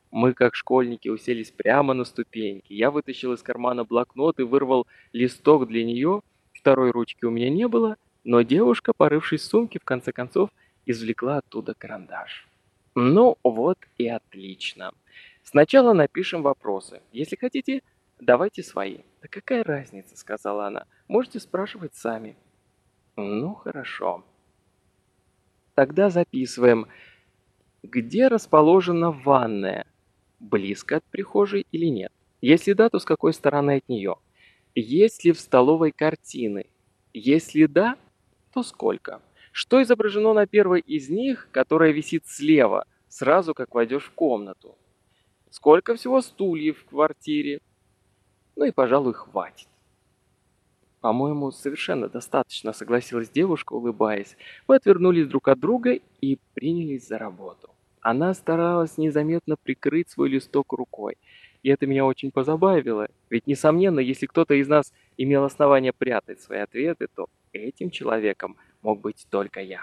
Мы, как школьники, уселись прямо на ступеньки. Я вытащил из кармана блокнот и вырвал листок для нее. Второй ручки у меня не было, но девушка, порывшись в сумке, в конце концов, извлекла оттуда карандаш. Ну вот и отлично. Сначала напишем вопросы. Если хотите, давайте свои. Да какая разница, сказала она. Можете спрашивать сами. Ну хорошо. Тогда записываем. Где расположена ванная? Близко от прихожей или нет? Если да, то с какой стороны от нее? Есть ли в столовой картины? Если да, то сколько? Что изображено на первой из них, которая висит слева, сразу как войдешь в комнату? Сколько всего стульев в квартире? Ну и, пожалуй, хватит. По-моему, совершенно достаточно, согласилась девушка, улыбаясь. Мы отвернулись друг от друга и принялись за работу. Она старалась незаметно прикрыть свой листок рукой. И это меня очень позабавило. Ведь, несомненно, если кто-то из нас имел основание прятать свои ответы, то этим человеком мог быть только я.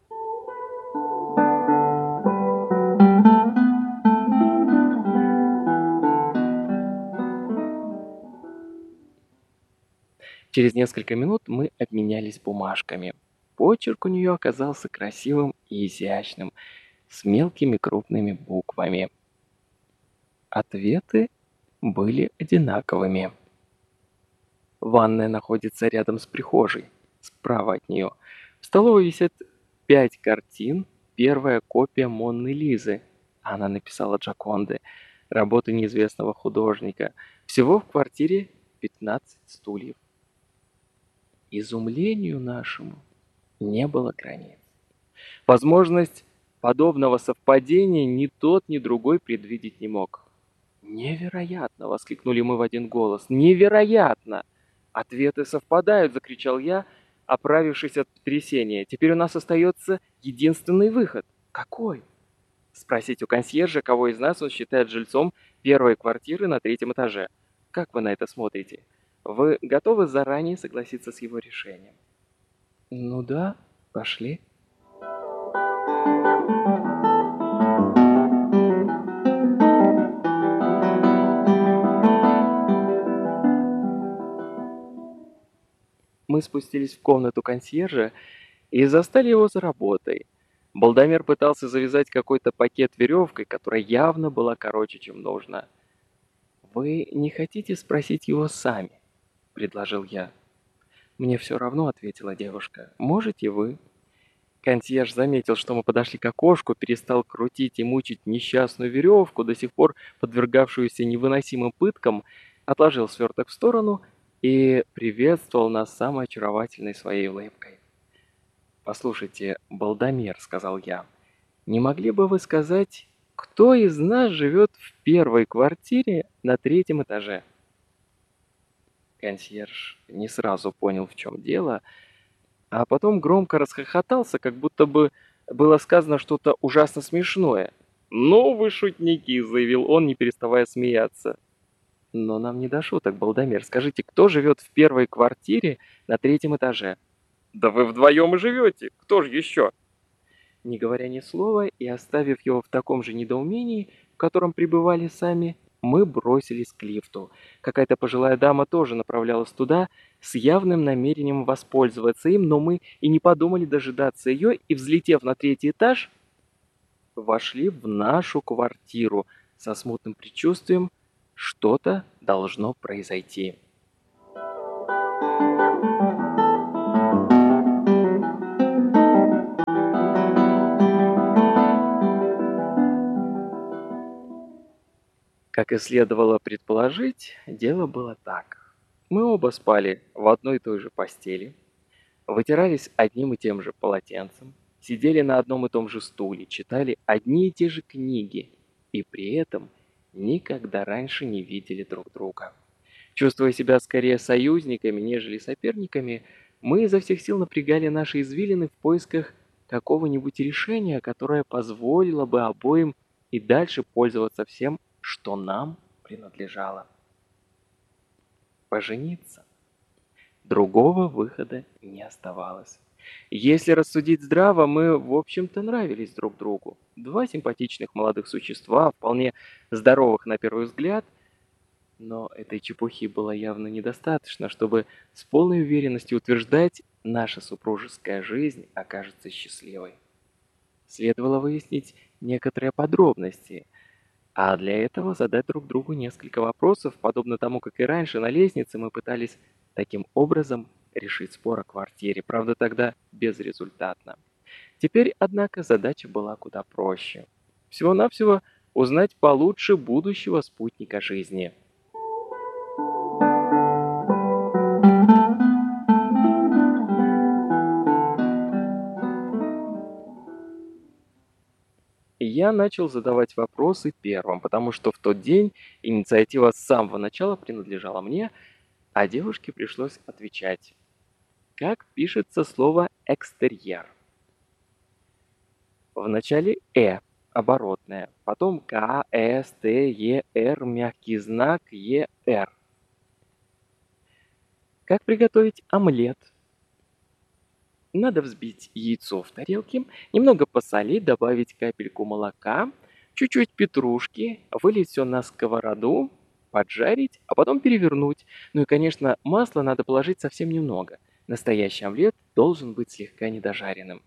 Через несколько минут мы обменялись бумажками. Почерк у нее оказался красивым и изящным, с мелкими крупными буквами. Ответы были одинаковыми. Ванная находится рядом с прихожей, справа от нее. В столовой висят 5 картин, первая копия Монны Лизы. Она написала Джоконды, работы неизвестного художника. Всего в квартире 15 стульев. Изумлению нашему не было границ. Возможность подобного совпадения ни тот, ни другой предвидеть не мог. «Невероятно!» — воскликнули мы в один голос. «Невероятно!» «Ответы совпадают!» — закричал я, оправившись от потрясения. «Теперь у нас остается единственный выход». «Какой?» «Спросить у консьержа, кого из нас он считает жильцом первой квартиры на 3-м этаже. Как вы на это смотрите? Вы готовы заранее согласиться с его решением?» «Ну да, пошли». Мы спустились в комнату консьержа и застали его за работой. Балдамер пытался завязать какой-то пакет веревкой, которая явно была короче, чем нужно. «Вы не хотите спросить его сами?» — предложил я. «Мне все равно», — ответила девушка. «Можете вы?» Консьерж заметил, что мы подошли к окошку, перестал крутить и мучить несчастную веревку, до сих пор подвергавшуюся невыносимым пыткам, отложил сверток в сторону и приветствовал нас самой очаровательной своей улыбкой. «Послушайте, Балдамер», — сказал я, — «не могли бы вы сказать, кто из нас живет в первой квартире на 3-м этаже?» Консьерж не сразу понял, в чем дело, а потом громко расхохотался, как будто бы было сказано что-то ужасно смешное. «Ну вы шутники», — заявил он, не переставая смеяться. «Но нам не до шуток, Балдамер. Скажите, кто живет в первой квартире на 3-м этаже?» «Да вы вдвоем и живете. Кто же еще?» Не говоря ни слова и оставив его в таком же недоумении, в котором пребывали сами, мы бросились к лифту. Какая-то пожилая дама тоже направлялась туда с явным намерением воспользоваться им, но мы и не подумали дожидаться ее, и, взлетев на 3-й этаж, вошли в нашу квартиру со смутным предчувствием, что-то должно произойти. Как и следовало предположить, дело было так. Мы оба спали в одной и той же постели, вытирались одним и тем же полотенцем, сидели на одном и том же стуле, читали одни и те же книги и при этом никогда раньше не видели друг друга. Чувствуя себя скорее союзниками, нежели соперниками, мы изо всех сил напрягали наши извилины в поисках какого-нибудь решения, которое позволило бы обоим и дальше пользоваться всем, что нам принадлежало. Пожениться. Другого выхода не оставалось. Если рассудить здраво, мы, в общем-то, нравились друг другу. Два симпатичных молодых существа, вполне здоровых на первый взгляд, но этой чепухи было явно недостаточно, чтобы с полной уверенностью утверждать, наша супружеская жизнь окажется счастливой. Следовало выяснить некоторые подробности, а для этого задать друг другу несколько вопросов, подобно тому, как и раньше на лестнице мы пытались таким образом решить спор о квартире, правда тогда безрезультатно. Теперь, однако, задача была куда проще. Всего-навсего узнать получше будущего спутника жизни. Я начал задавать вопросы первым, потому что в тот день инициатива с самого начала принадлежала мне, а девушке пришлось отвечать. Как пишется слово «экстерьер»? В начале оборотное, потом К, С, Т, Е, Р, мягкий знак, Е, Р. Как приготовить омлет? Надо взбить яйцо в тарелке, немного посолить, добавить капельку молока, чуть-чуть петрушки, вылить все на сковороду, поджарить, а потом перевернуть. Ну и, конечно, масла надо положить совсем немного. Настоящий омлет должен быть слегка недожаренным.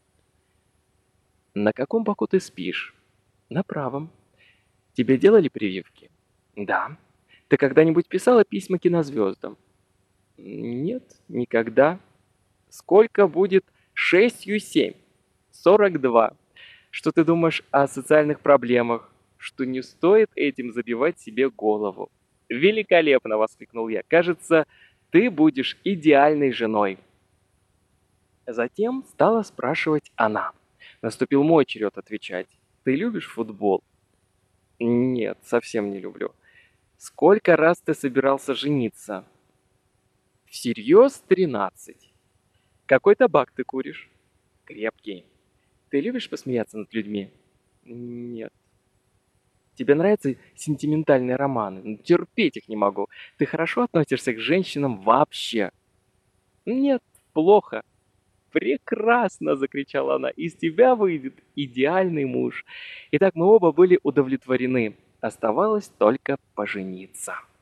На каком боку ты спишь? На правом. Тебе делали прививки? Да. Ты когда-нибудь писала письма кинозвездам? Нет, никогда. Сколько будет 6 7? 42. Что ты думаешь о социальных проблемах? Что не стоит этим забивать себе голову. Великолепно, воскликнул я. Кажется, ты будешь идеальной женой. Затем стала спрашивать она. Наступил мой черед отвечать. Ты любишь футбол? Нет, совсем не люблю. Сколько раз ты собирался жениться? Всерьез 13. Какой табак ты куришь? Крепкий. Ты любишь посмеяться над людьми? Нет. Тебе нравятся сентиментальные романы? Ну, терпеть их не могу. Ты хорошо относишься к женщинам вообще? Нет, плохо. Прекрасно, закричала она. Из тебя выйдет идеальный муж. Итак, мы оба были удовлетворены. Оставалось только пожениться.